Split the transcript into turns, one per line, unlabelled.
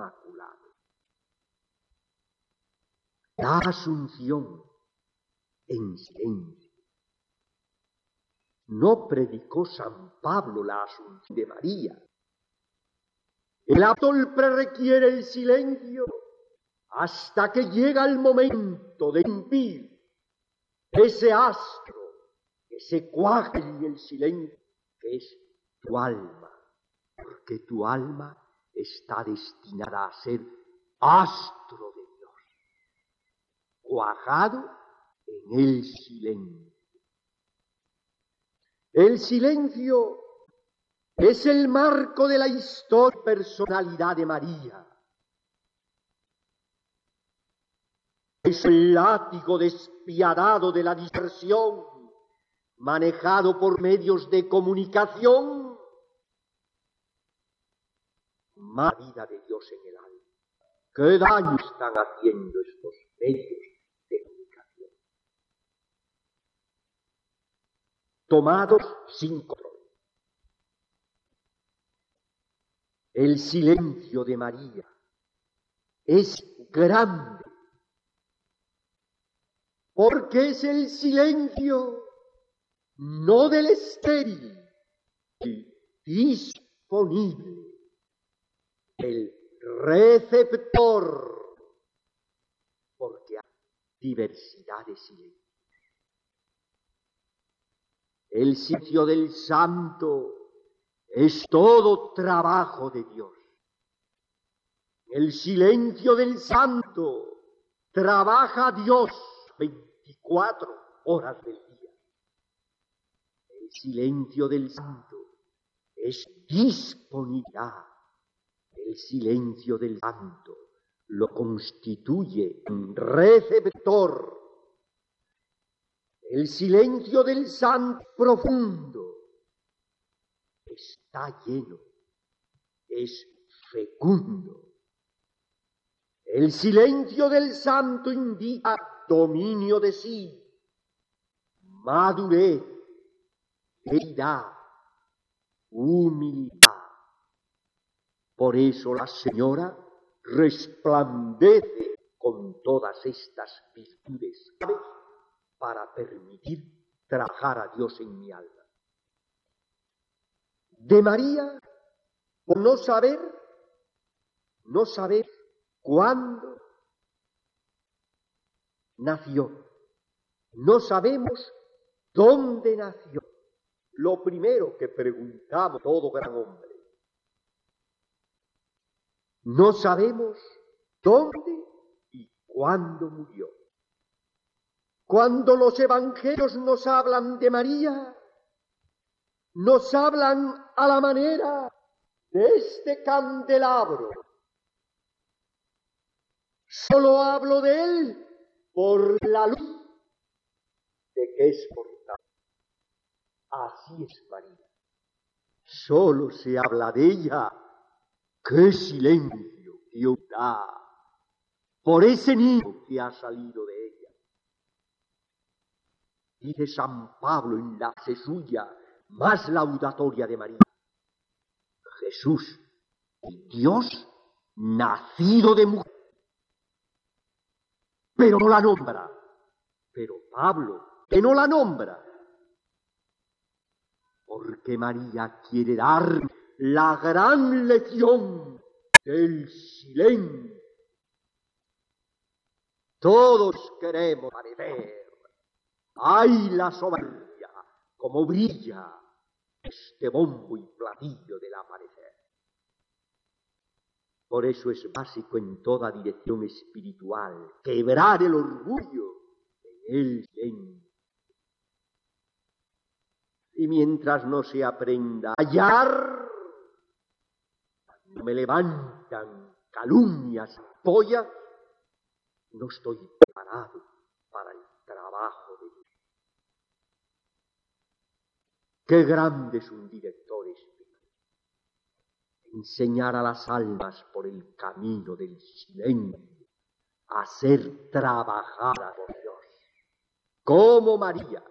Inmaculado. La Asunción en silencio. No predicó San Pablo la Asunción de María. El apóstol requiere el silencio hasta que llega el momento de cumplir ese astro que se cuaja en el silencio, que es tu alma, porque tu alma está destinada a ser astro de Dios, cuajado en el silencio. El silencio es el marco de la historia y personalidad de María. Es el látigo despiadado de la dispersión, manejado por medios de comunicación, más vida de Dios en el alma. ¿Qué daño están haciendo estos medios de comunicación? Tomados sin control. El silencio de María es grande, porque es el silencio no del estéril, el disponible, el receptor, porque hay diversidad de silencio. El silencio del santo es todo trabajo de Dios. El silencio del santo trabaja Dios 24 horas del día. El silencio del santo es disponibilidad. El silencio del santo lo constituye un receptor. El silencio del santo profundo está lleno, es fecundo. El silencio del santo indica dominio de sí, madurez, equidad, humildad. Por eso la Señora resplandece con todas estas virtudes, ¿sabes?, para permitir trabajar a Dios en mi alma. De María, por no saber cuándo nació. No sabemos dónde nació. Lo primero que preguntamos todo gran hombre. No sabemos dónde y cuándo murió. Cuando los evangelios nos hablan de María, nos hablan a la manera de este candelabro. Solo hablo de él por la luz de que es portador. Así es María. Solo se habla de ella. ¡Qué silencio Dios da por ese niño que ha salido de ella! Dice San Pablo en la frase suya más laudatoria de María: Jesús, Dios nacido de mujer. Pero no la nombra. Pero Pablo, que no la nombra, porque María quiere dar la gran lección del silencio. Todos queremos parecer. ¡Ay, la soberbia! Como brilla este bombo y platillo del amanecer. Por eso es básico en toda dirección espiritual quebrar el orgullo en el silencio. Y mientras no se aprenda a hallar, cuando me levantan calumnias, pollas, no estoy preparado para el trabajo de Dios. Qué grande es un director espiritual. Enseñar a las almas por el camino del silencio a ser trabajadas por Dios. Como María,